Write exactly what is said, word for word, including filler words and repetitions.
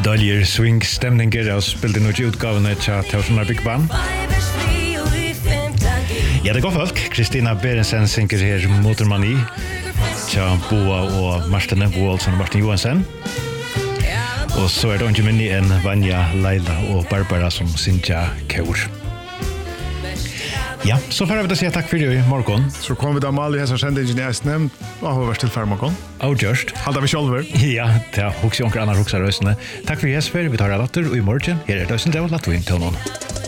Döljer swing-stämninger av spelade nog utgavene til Tausenlar Big Band. Ja, det går folk. Kristina Berensen synger her Motormani. Tja, Boa og Martin Boa Olsson og Martin Johansen. Og så er det ikke minne en Vanja, Leila og Barbara som synger kjør. Ja, så får vi da si takk for i morgen. Så kommer vi da med alle hese sendingen i Eisne. Hva har vært til for morgen? Og just. Halda vi selv. Ja, det er hos jo anker andre hos røsene. Takk for i hese, vi tar det latter, og i morgen her er det Øystein Døv, Lattvin til noen.